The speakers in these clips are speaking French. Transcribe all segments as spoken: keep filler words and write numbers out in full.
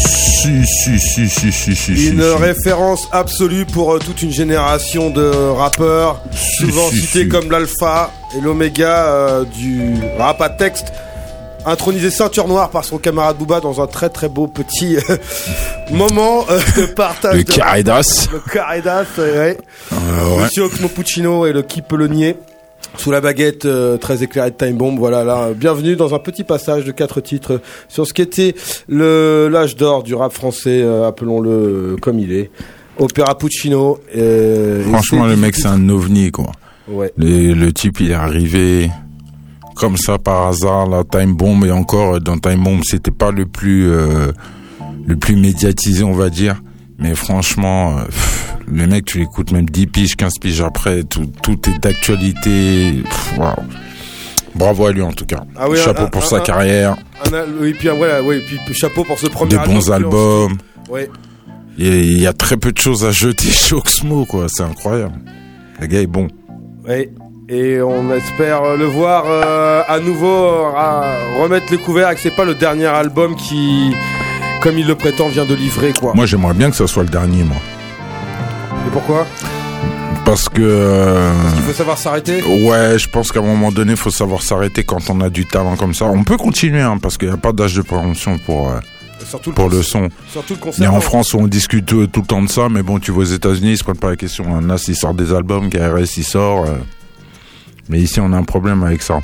Si, si, si, si, si, si. Une si, référence absolue pour euh, toute une génération de rappeurs, si, souvent si, cités si. comme l'alpha et l'oméga euh, du rap à texte. Intronisé ceinture noire par son camarade Booba dans un très très beau petit euh, moment euh, de partage. Le de... carré d'as. Le carré d'as, ouais. Euh, ouais. Monsieur Oxmo Puccino et le qui peut le nier. Sous la baguette euh, très éclairée de Time Bomb, voilà là, euh, bienvenue dans un petit passage de quatre titres sur ce qu'était le l'âge d'or du rap français, euh, appelons-le comme il est. Opéra Puccino. Euh, Franchement, le mec, c'est un ovni, quoi. Ouais. Le, le type, il est arrivé comme ça par hasard, la Time Bomb, et encore dans Time Bomb, c'était pas le plus euh, le plus médiatisé, on va dire. Mais franchement, euh, pff, le mec, tu l'écoutes même dix piges, quinze piges après, tout, tout est d'actualité. Pff, waouh. Bravo à lui en tout cas. Ah oui, chapeau un, pour un, sa un, carrière. Un, un, oui, puis voilà, oui, puis chapeau pour ce premier Des bons albums. Ouais. Il y a très peu de choses à jeter chez Oxmo, quoi. C'est incroyable. Le gars est bon. Oui. Et on espère le voir euh, à nouveau à remettre les couverts et que c'est pas le dernier album qui, comme il le prétend, vient de livrer, quoi. Moi, j'aimerais bien que ça soit le dernier, moi. Et pourquoi ? Parce que... Euh... Parce qu'il faut savoir s'arrêter ? Ouais, je pense qu'à un moment donné, il faut savoir s'arrêter quand on a du talent comme ça. On peut continuer, hein, parce qu'il n'y a pas d'âge de prévention pour... Euh... Surtout le pour con- le son. Surtout le Mais concert. en France, on discute tout, tout le temps de ça, mais bon, tu vois, aux États-Unis, ils se prennent pas la question. Nas, il sort des albums, K R S, il sort. Euh... Mais ici, on a un problème avec ça.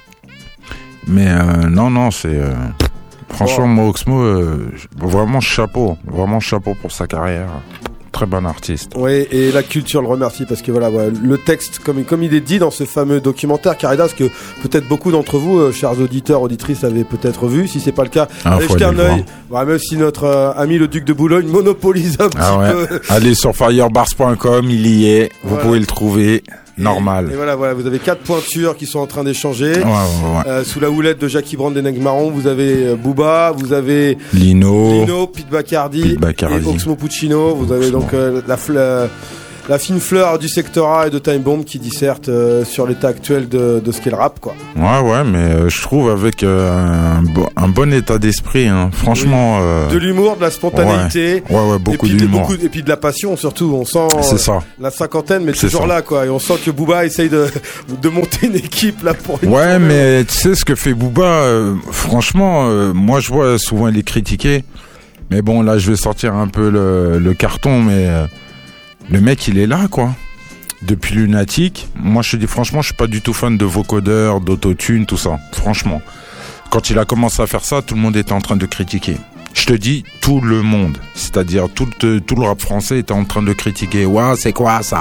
Mais euh, non, non, c'est... Euh... Franchement, Bon. moi, Oxmo, euh, vraiment chapeau. Vraiment chapeau pour sa carrière. Très bon artiste. Oui, et la culture le remercie parce que voilà, voilà le texte, comme, comme il est dit dans ce fameux documentaire Caridas, que peut-être beaucoup d'entre vous, euh, chers auditeurs, auditrices, avez peut-être vu. Si c'est pas le cas, Ah, allez faut jeter aller un le œil. Voilà, même si notre euh, ami le duc de Boulogne monopolise un Ah petit ouais. peu. Allez sur firebars point com, il y est. Vous Voilà. pouvez le trouver. Normal. Et, et voilà, voilà, vous avez quatre pointures qui sont en train d'échanger. Ouais, ouais, ouais. Euh, sous la houlette de Jackie Brand des Nègres Marrons, vous avez euh, Booba, vous avez Lino. Lino, Pete Bacardi, Pete Bacardi. et Oxmo Puccino. Vous avez Oxmo. donc euh, la, fle- la fine fleur du secteur A et de Time Bomb qui dissertent euh, sur l'état actuel de, de ce qu'est le rap, quoi. Ouais, ouais, mais euh, je trouve avec euh, un, bo- un bon état d'esprit, hein. Franchement. Oui. Euh... De l'humour, de la spontanéité. Ouais, ouais, ouais, beaucoup et puis, d'humour. beaucoup- et puis de la passion surtout. On sent C'est euh, ça. la cinquantaine, mais C'est toujours ça. là, quoi. Et on sent que Booba essaye de, de monter une équipe là pour une Ouais, tournée. mais tu sais ce que fait Booba, euh, franchement, euh, moi je vois souvent il est critiqué. Mais bon, là je vais sortir un peu le, le carton, mais euh, le mec il est là, quoi. Depuis Lunatic, moi je te dis franchement, je suis pas du tout fan de vocodeurs, d'autotune, tout ça. Franchement, quand il a commencé à faire ça, tout le monde était en train de critiquer. Je te dis tout le monde, c'est-à-dire tout le, tout le rap français était en train de critiquer. Ouah, c'est quoi ça ?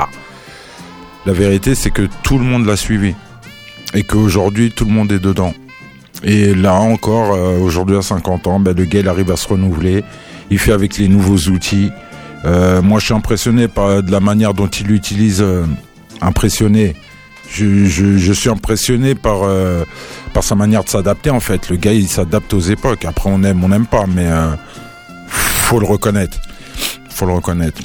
La vérité, c'est que tout le monde l'a suivi et qu'aujourd'hui tout le monde est dedans. Et là encore, euh, aujourd'hui à cinquante ans, ben, le gars il arrive à se renouveler. Il fait avec les nouveaux outils. Euh, moi, je suis impressionné par de la manière dont il l'utilise. Euh, impressionné. Je, je, je suis impressionné par euh, par sa manière de s'adapter en fait. Le gars, il s'adapte aux époques. Après, on aime, on n'aime pas, mais euh, faut le reconnaître. Faut le reconnaître.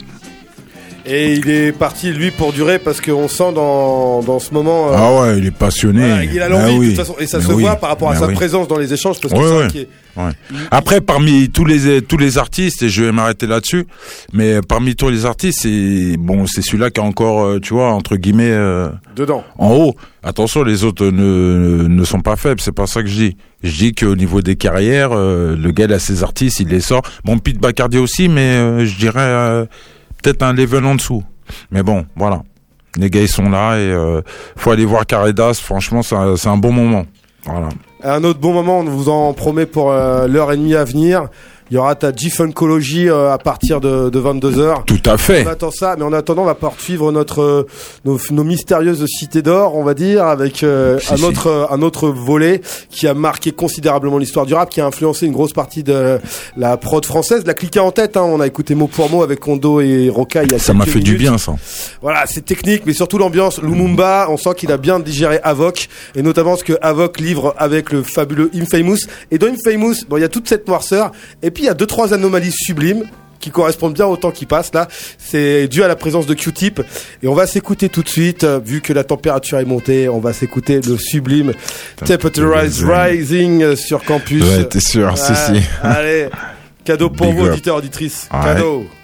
Et il est parti, lui, pour durer, parce qu'on sent dans, dans ce moment... euh, Ah ouais, il est passionné. voilà, il a l'envie, Ah de oui. toute façon, et ça Mais se oui. voit par rapport à Mais sa oui. présence dans les échanges, parce que Ouais, c'est ouais. vrai qu'il est- Ouais. Après, parmi tous les tous les artistes, et je vais m'arrêter là-dessus, mais parmi tous les artistes, c'est bon, c'est celui-là qui est encore, euh, tu vois, entre guillemets, euh, dedans. en haut. Attention, les autres ne ne sont pas faibles. C'est pas ça que je dis. Je dis qu'au niveau des carrières, euh, le gars il a ses artistes, il les sort. Bon, Pete Bacardi aussi, mais euh, je dirais euh, peut-être un level en dessous. Mais bon, voilà. Les gars ils sont là et euh, faut aller voir Caridas. Franchement, c'est un, c'est un bon moment. Voilà. Un autre bon moment, on vous en promet pour euh, l'heure et demie à venir. Il y aura ta G-Funkology euh, à partir de, de vingt-deux heures. Tout à fait. On attend ça, mais en attendant, on va poursuivre notre euh, nos, nos mystérieuses cités d'or, on va dire, avec euh, Si, un si. autre euh, un autre volet qui a marqué considérablement l'histoire du rap, qui a influencé une grosse partie de la prod française. La cliquer en tête, hein, on a écouté mot pour mot avec Kondo et Roca il y a Ça m'a quelques fait du minutes. bien, ça. Voilà, c'est technique, mais surtout l'ambiance. Lumumba, on sent qu'il a bien digéré Avoc, et notamment ce que Avoc livre avec le fabuleux Infamous. Et dans Infamous, bon, il y a toute cette noirceur, et puis il y a deux trois anomalies sublimes qui correspondent bien au temps qui passe là. C'est dû à la présence de Q-Tip, et on va s'écouter tout de suite, euh, vu que la température est montée, on va s'écouter le sublime Temperature Rising euh, sur Campus. Ouais, t'es sûr, si, Ah, si. Allez, Cadeau pour Big vous, up. auditeurs, auditrices. Ouais. Cadeau.